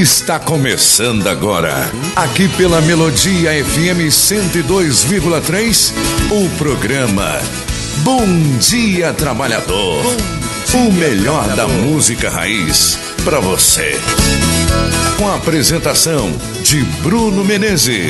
Está começando agora, aqui pela Melodia FM 102,3, o programa Bom Dia Trabalhador. O melhor da música raiz para você. Com a apresentação de Bruno Menezes.